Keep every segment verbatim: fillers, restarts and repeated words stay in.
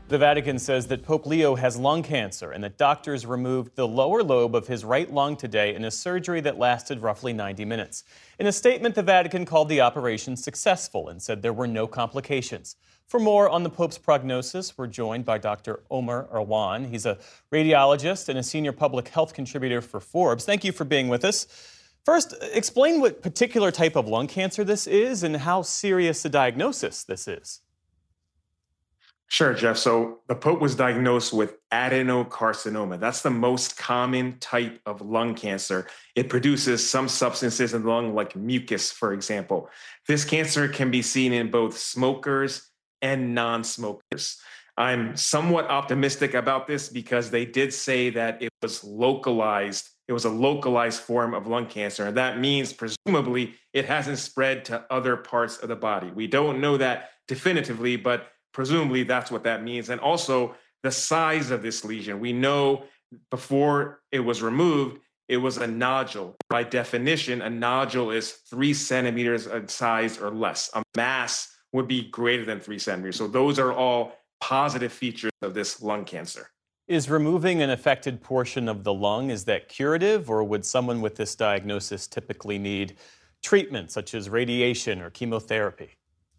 The Vatican says that Pope Leo has lung cancer and that doctors removed the lower lobe of his right lung today in a surgery that lasted roughly ninety minutes. In a statement, the Vatican called the operation successful and said there were no complications. For more on the Pope's prognosis, we're joined by Doctor Omer Arwan. He's a radiologist and a senior public health contributor for Forbes. Thank you for being with us. First, explain what particular type of lung cancer this is and how serious a diagnosis this is. Sure, Jeff. So the Pope was diagnosed with adenocarcinoma. That's the most common type of lung cancer. It produces some substances in the lung, like mucus, for example. This cancer can be seen in both smokers and non-smokers. I'm somewhat optimistic about this because they did say that it was localized. It was a localized form of lung cancer. And that means, presumably, it hasn't spread to other parts of the body. We don't know that definitively, but presumably that's what that means. And also the size of this lesion. We know before it was removed, it was a nodule. By definition, a nodule is three centimeters in size or less. A mass would be greater than three centimeters. So those are all positive features of this lung cancer. Is removing an affected portion of the lung, is that curative, or would someone with this diagnosis typically need treatment such as radiation or chemotherapy?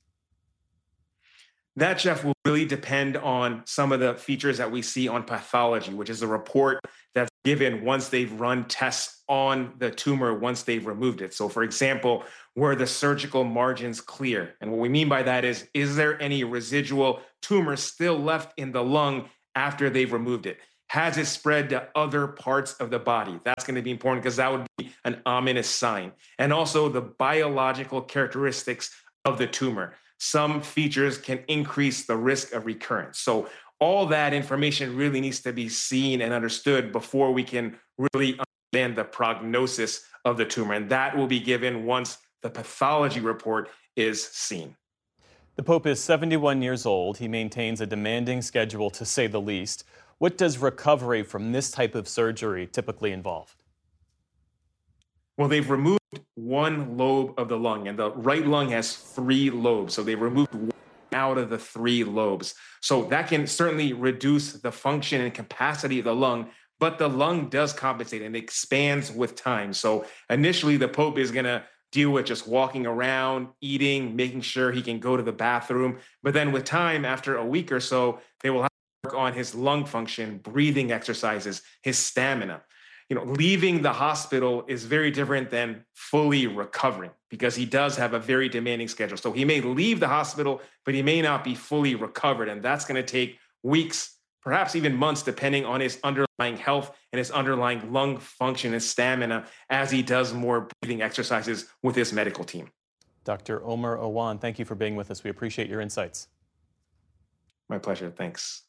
That, Jeff, will really depend on some of the features that we see on pathology, which is a report that's given once they've run tests on the tumor, once they've removed it. So, for example, were the surgical margins clear? And what we mean by that is, is there any residual tumor still left in the lung after they've removed it? Has it spread to other parts of the body? That's going to be important because that would be an ominous sign. And also the biological characteristics of the tumor. Some features can increase the risk of recurrence. So all that information really needs to be seen and understood before we can really understand the prognosis of the tumor. And that will be given once the pathology report is seen. The Pope is seventy-one years old. He maintains a demanding schedule, to say the least. What does recovery from this type of surgery typically involve? Well, they've removed one lobe of the lung, and the right lung has three lobes. So they've removed one out of the three lobes. So that can certainly reduce the function and capacity of the lung, but the lung does compensate and expands with time. So initially, the Pope is going to deal with just walking around, eating, making sure he can go to the bathroom. But then with time, after a week or so, they will have to work on his lung function, breathing exercises, his stamina. You know, leaving the hospital is very different than fully recovering because he does have a very demanding schedule. So he may leave the hospital, but he may not be fully recovered. And that's going to take weeks, perhaps even months, depending on his underlying health and his underlying lung function and stamina as he does more breathing exercises with his medical team. Doctor Omer Arwan, thank you for being with us. We appreciate your insights. My pleasure. Thanks.